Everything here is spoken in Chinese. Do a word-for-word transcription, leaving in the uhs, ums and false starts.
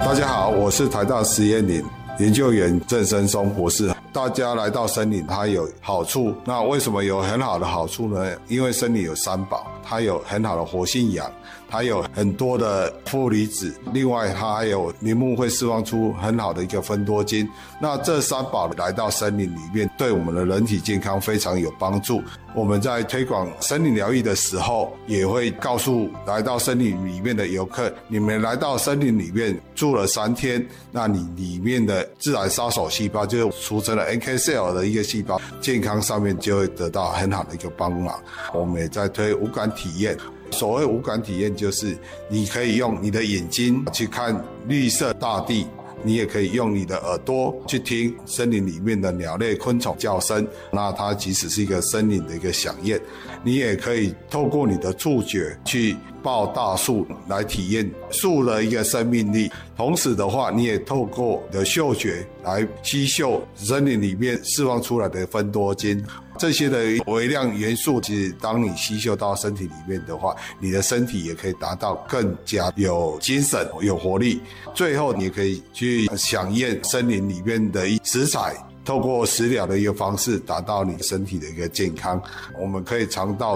大家好，我是台大实验林研究员郑生松博士。大家来到森林它有好处，那为什么有很好的好处呢？因为森林有三宝，它有很好的活性氧，它有很多的负离子，另外它还有林木会释放出很好的一个芬多精。那这三宝来到森林里面，对我们的人体健康非常有帮助。我们在推广森林疗愈的时候，也会告诉来到森林里面的游客，你们来到森林里面住了三天，那你里面的自然杀手细胞，就是俗称的 N K cell 的一个细胞，健康上面就会得到很好的一个帮忙。我们也在推无感体验。所谓无感体验，就是你可以用你的眼睛去看绿色大地，你也可以用你的耳朵去听森林里面的鸟类昆虫叫声，那它即使是一个森林的一个响应。你也可以透过你的触觉去抱大树来体验树的一个生命力，同时的话你也透过你的嗅觉来吸嗅森林里面释放出来的芬多精。这些的微量元素，其实当你吸嗅到身体里面的话，你的身体也可以达到更加有精神有活力。最后你可以去享宴森林里面的食材，透过食疗的一个方式达到你身体的一个健康。我们可以尝到